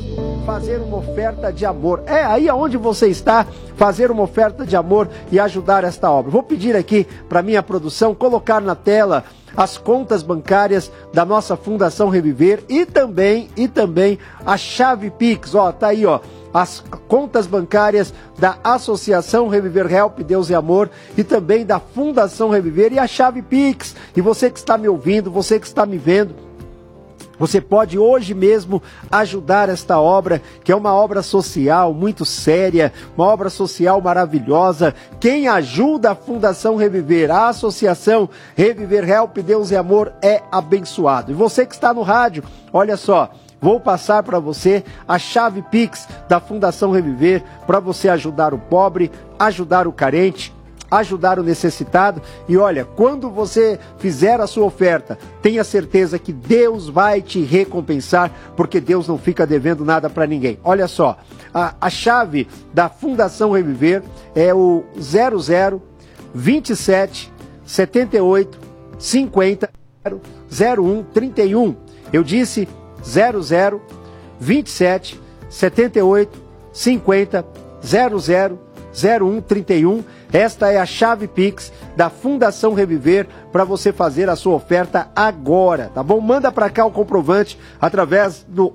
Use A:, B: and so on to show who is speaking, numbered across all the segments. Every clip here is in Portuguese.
A: mesmo fazer uma oferta de amor. É aí aonde você está, fazer uma oferta de amor e ajudar esta obra. Vou pedir aqui para minha produção colocar na tela as contas bancárias da nossa Fundação Reviver e também a chave Pix, ó, tá aí, ó, as contas bancárias da Associação Reviver Help, Deus e Amor, e também da Fundação Reviver e a chave Pix. E você que está me ouvindo, você que está me vendo, você pode hoje mesmo ajudar esta obra, que é uma obra social muito séria, uma obra social maravilhosa. Quem ajuda a Fundação Reviver, a Associação Reviver Help, Deus e Amor, é abençoado. E você que está no rádio, olha só, vou passar para você a chave Pix da Fundação Reviver para você ajudar o pobre, ajudar o carente, ajudar o necessitado. E olha, quando você fizer a sua oferta, tenha certeza que Deus vai te recompensar, porque Deus não fica devendo nada para ninguém. Olha só, a chave da Fundação Reviver é o 00 27 78 50 01 31. Eu disse 00 27 78 50 00 01 31. Esta é a chave Pix da Fundação Reviver para você fazer a sua oferta agora, tá bom? Manda para cá o comprovante através do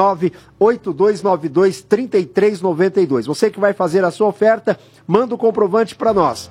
A: 11982923392. Você que vai fazer a sua oferta, manda o comprovante para nós.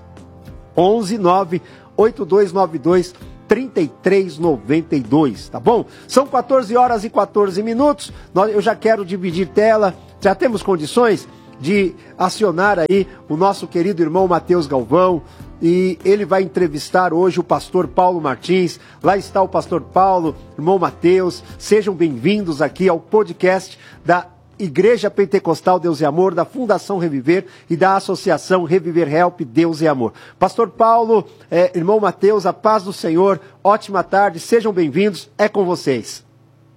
A: 11982923392, tá bom? São 14 horas e 14 minutos. Eu já quero dividir tela. Já temos condições de acionar aí o nosso querido irmão Mateus Galvão, e ele vai entrevistar hoje o pastor Paulo Martins. Lá está o pastor Paulo, irmão Mateus, sejam bem-vindos aqui ao podcast da Igreja Pentecostal Deus e Amor, da Fundação Reviver e da Associação Reviver Help, Deus e Amor. Pastor Paulo, irmão Mateus, a paz do Senhor, ótima tarde, sejam bem-vindos, é com vocês.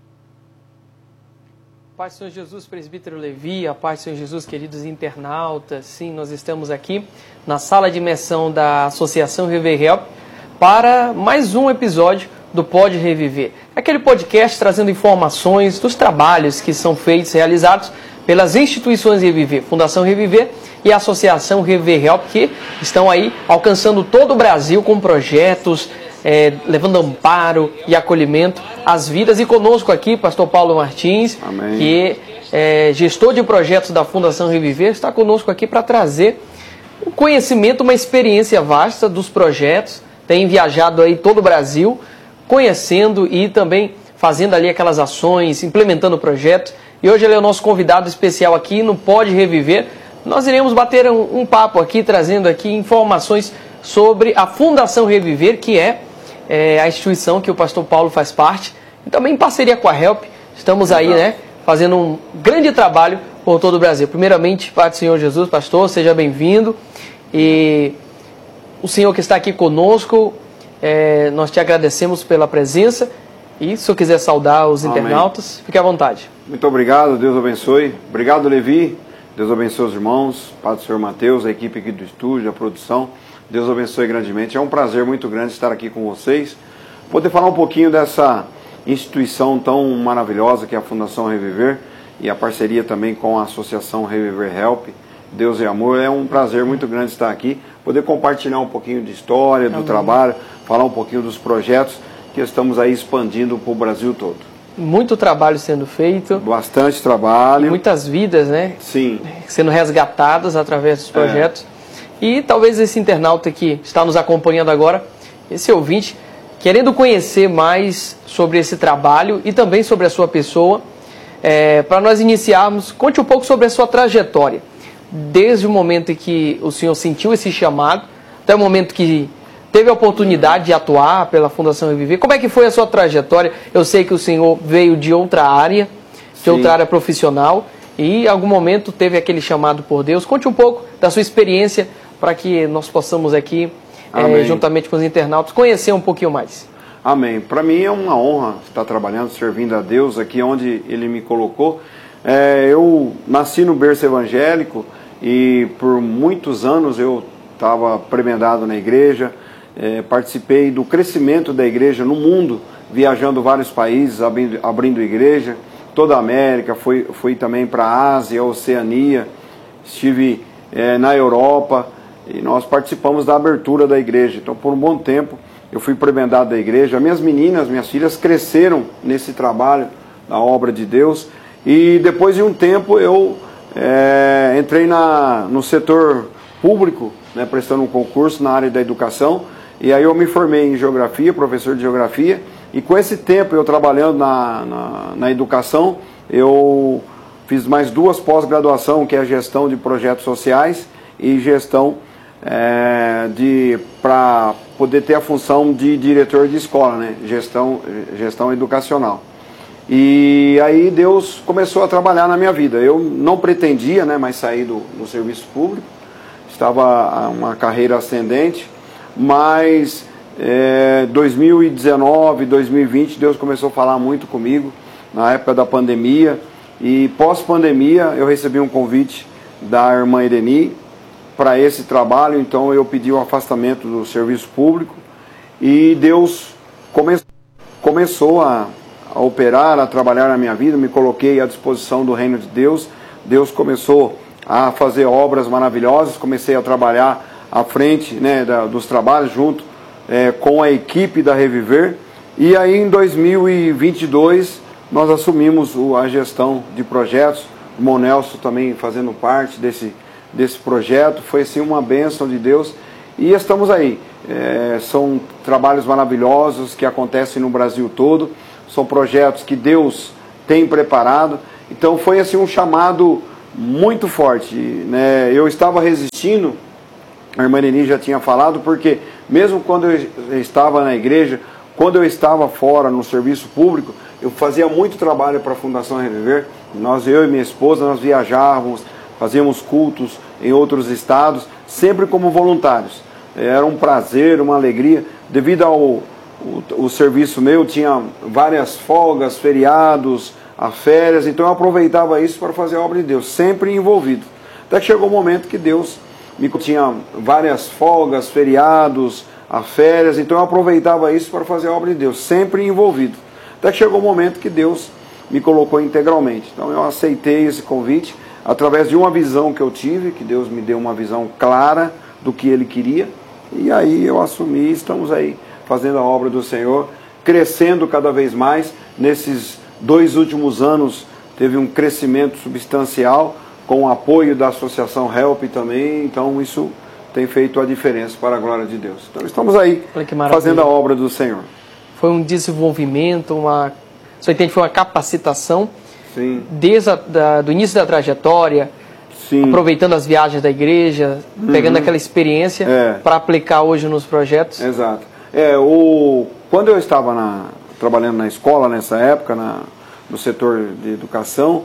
B: Paz do Senhor Jesus, presbítero Levi, a paz do Senhor Jesus, queridos internautas. Sim, nós estamos aqui na sala de imersão da Associação Reviver Help para mais um episódio do Pode Reviver. Aquele podcast trazendo informações dos trabalhos que são feitos, realizados pelas instituições Reviver, Fundação Reviver e a Associação Reviver Help, que estão aí alcançando todo o Brasil com projetos, levando amparo e acolhimento às vidas. E conosco aqui, pastor Paulo Martins, amém, que é gestor de projetos da Fundação Reviver, está conosco aqui para trazer um conhecimento, uma experiência vasta dos projetos. Tem viajado aí todo o Brasil, conhecendo e também fazendo ali aquelas ações, implementando projetos. E hoje ele é o nosso convidado especial aqui no Pode Reviver. Nós iremos bater um papo aqui, trazendo aqui informações sobre a Fundação Reviver, que é a instituição que o pastor Paulo faz parte, e também em parceria com a Help, estamos aí, né, fazendo um grande trabalho por todo o Brasil. Primeiramente, Pai do Senhor Jesus, pastor, seja bem-vindo, e o Senhor que está aqui conosco, nós te agradecemos pela presença, e se eu quiser saudar os internautas, amém, fique à vontade.
C: Muito obrigado, Deus abençoe. Obrigado, Levi, Deus abençoe os irmãos, Pai do Senhor Mateus, a equipe aqui do estúdio, a produção. Deus abençoe grandemente. É um prazer muito grande estar aqui com vocês. Poder falar um pouquinho dessa instituição tão maravilhosa que é a Fundação Reviver e a parceria também com a Associação Reviver Help, Deus e Amor. É um prazer muito grande estar aqui. Poder compartilhar um pouquinho de história, do trabalho, falar um pouquinho dos projetos que estamos aí expandindo para o Brasil todo.
B: Muito trabalho sendo feito.
C: Bastante trabalho.
B: E muitas vidas, né?
C: Sim.
B: Sendo resgatadas através dos projetos. E talvez esse internauta que está nos acompanhando agora, esse ouvinte, querendo conhecer mais sobre esse trabalho e também sobre a sua pessoa, para nós iniciarmos, conte um pouco sobre a sua trajetória. Desde o momento em que o senhor sentiu esse chamado, até o momento que teve a oportunidade de atuar pela Fundação Reviver. Como é que foi a sua trajetória? Eu sei que o senhor veio de outra área, de outra área profissional, e em algum momento teve aquele chamado por Deus. Conte um pouco da sua experiência, para que nós possamos aqui, juntamente com os internautas, conhecer um pouquinho mais.
C: Amém. Para mim é uma honra estar trabalhando, servindo a Deus aqui onde Ele me colocou. Eu nasci no berço evangélico e por muitos anos eu estava prebendado na igreja, participei do crescimento da igreja no mundo, viajando vários países, abrindo igreja, toda a América, fui também para a Ásia, Oceania, estive na Europa e nós participamos da abertura da igreja. Então, por um bom tempo, eu fui prebendado da igreja. Minhas meninas, minhas filhas cresceram nesse trabalho, na obra de Deus. E depois de um tempo eu entrei no setor público, né, prestando um concurso na área da educação. E aí eu me formei em geografia, professor de geografia. E com esse tempo eu trabalhando na educação, eu fiz mais 2 pós-graduação, que é a gestão de projetos sociais e gestão para poder ter a função de diretor de escola, né? Gestão educacional. E aí Deus começou a trabalhar na minha vida. Eu não pretendia, né, mais sair do serviço público, estava uma carreira ascendente, mas 2019, 2020, Deus começou a falar muito comigo, na época da pandemia, e pós-pandemia eu recebi um convite da irmã Ireni para esse trabalho, então eu pedi o afastamento do serviço público, e Deus começou a operar, a trabalhar na minha vida, me coloquei à disposição do reino de Deus. Deus começou a fazer obras maravilhosas, comecei a trabalhar à frente, né, dos trabalhos junto com a equipe da Reviver, e aí em 2022 nós assumimos a gestão de projetos, o irmão Nelson também fazendo parte desse projeto. Foi assim uma bênção de Deus, e estamos aí. São trabalhos maravilhosos que acontecem no Brasil todo, são projetos que Deus tem preparado. Então foi assim um chamado muito forte, né? Eu estava resistindo, a irmã Neni já tinha falado, porque mesmo quando eu estava na igreja, quando eu estava fora no serviço público, eu fazia muito trabalho para a Fundação Reviver. Eu e minha esposa, nós viajávamos, fazíamos cultos em outros estados, sempre como voluntários. Era um prazer, uma alegria, devido ao serviço meu, tinha várias folgas, feriados, férias, então eu aproveitava isso para fazer a obra de Deus, sempre envolvido. Até que chegou o momento que Deus tinha várias folgas, feriados, férias, então eu aproveitava isso para fazer a obra de Deus, sempre envolvido. Até que chegou o momento que Deus me colocou integralmente. Então eu aceitei esse convite através de uma visão que eu tive, que Deus me deu uma visão clara do que Ele queria, e aí eu assumi. Estamos aí fazendo a obra do Senhor, crescendo cada vez mais. Nesses 2 últimos anos teve um crescimento substancial, com o apoio da Associação Help também, então isso tem feito a diferença para a glória de Deus. Então estamos aí fazendo a obra do Senhor.
B: Foi um desenvolvimento, você entende, foi uma capacitação.
C: Sim.
B: Desde do início da trajetória, sim, aproveitando as viagens da igreja, pegando aquela experiência para aplicar hoje nos projetos.
C: Exato. Quando eu estava trabalhando na escola, nessa época, no setor de educação,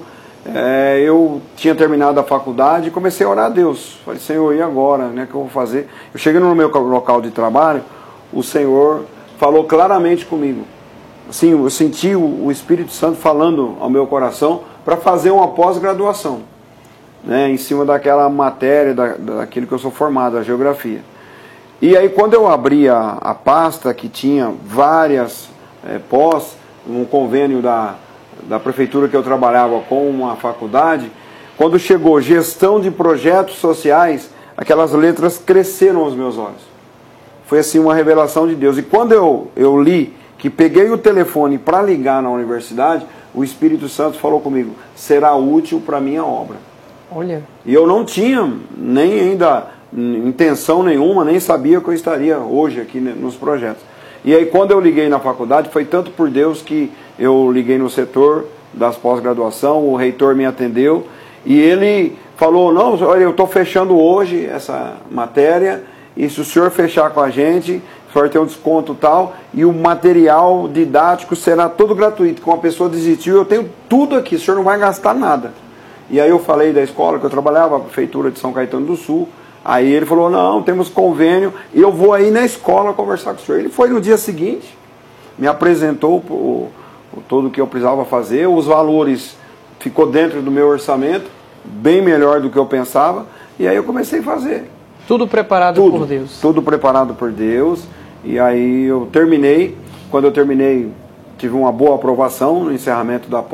C: eu tinha terminado a faculdade e comecei a orar a Deus. Falei, Senhor, e agora? O que eu vou fazer? Eu cheguei no meu local de trabalho, o Senhor falou claramente comigo. Assim, eu senti o Espírito Santo falando ao meu coração para fazer uma pós-graduação, né, em cima daquela matéria, daquilo que eu sou formado, a geografia. E aí quando eu abri a pasta, que tinha várias pós, um convênio da prefeitura que eu trabalhava com uma faculdade, quando chegou gestão de projetos sociais, aquelas letras cresceram aos meus olhos. Foi assim uma revelação de Deus. E quando eu li, que peguei o telefone para ligar na universidade, o Espírito Santo falou comigo, será útil para a minha obra.
B: Olha.
C: E eu não tinha nem ainda intenção nenhuma, nem sabia que eu estaria hoje aqui nos projetos. E aí quando eu liguei na faculdade, foi tanto por Deus que eu liguei no setor das pós-graduação, o reitor me atendeu, e ele falou, não, olha, eu estou fechando hoje essa matéria, e se o senhor fechar com a gente, o senhor tem um desconto tal, e o material didático será todo gratuito. Como a pessoa desistiu, eu tenho tudo aqui, o senhor não vai gastar nada. E aí eu falei da escola que eu trabalhava, a prefeitura de São Caetano do Sul. Aí ele falou, não, temos convênio, e eu vou aí na escola conversar com o senhor. Ele foi no dia seguinte, me apresentou tudo o que eu precisava fazer, os valores ficou dentro do meu orçamento, bem melhor do que eu pensava, e aí eu comecei a fazer.
B: Tudo preparado por Deus.
C: Tudo preparado por Deus. E aí eu terminei. Quando eu terminei, tive uma boa aprovação no encerramento da pós.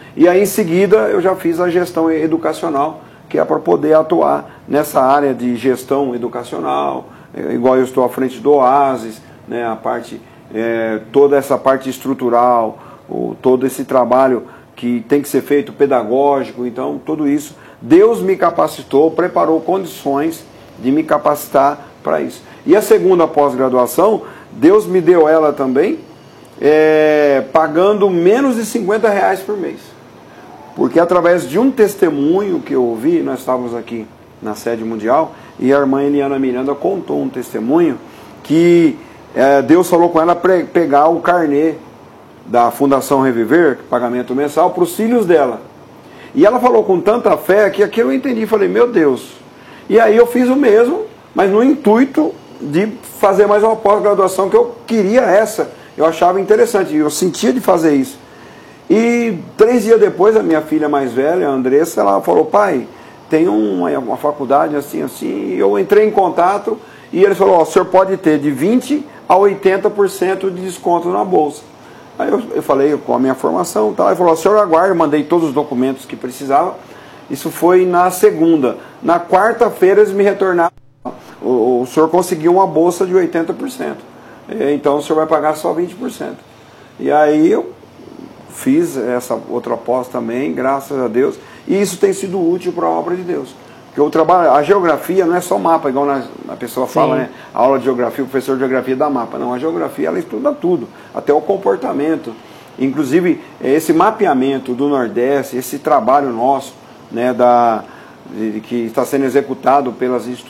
C: E aí em seguida eu já fiz a gestão educacional, que é para poder atuar nessa área de gestão educacional, igual eu estou à frente do Oasis, né, a parte, toda essa parte estrutural, todo esse trabalho que tem que ser feito pedagógico, então tudo isso, Deus me capacitou, preparou condições de me capacitar para isso. E a segunda pós-graduação, Deus me deu ela também, pagando menos de R$50 por mês. Porque através de um testemunho que eu ouvi, nós estávamos aqui na sede mundial, e a irmã Eliana Miranda contou um testemunho que Deus falou com ela para pegar o carnê da Fundação Reviver, pagamento mensal, para os filhos dela. E ela falou com tanta fé que aquilo eu entendi, falei, meu Deus. E aí eu fiz o mesmo, mas no intuito de fazer mais uma pós-graduação, que eu queria essa, eu achava interessante, eu sentia de fazer isso. E 3 dias depois, a minha filha mais velha, a Andressa, ela falou, pai, tem uma faculdade assim, e eu entrei em contato, e ele falou, o senhor pode ter de 20% a 80% de desconto na bolsa. Aí eu falei com a minha formação, tá? Ele falou, o senhor aguarda, eu mandei todos os documentos que precisava, isso foi na segunda. Na quarta-feira eles me retornaram, o senhor conseguiu uma bolsa de 80%, então o senhor vai pagar só 20%. E aí eu fiz essa outra pós também, graças a Deus, e isso tem sido útil para a obra de Deus. Porque o trabalho, a geografia não é só mapa, igual a pessoa fala, né? A aula de geografia, o professor de geografia dá mapa. Não, a geografia ela estuda tudo, até o comportamento. Inclusive, esse mapeamento do Nordeste, esse trabalho nosso, né, que está sendo executado pelas instituições,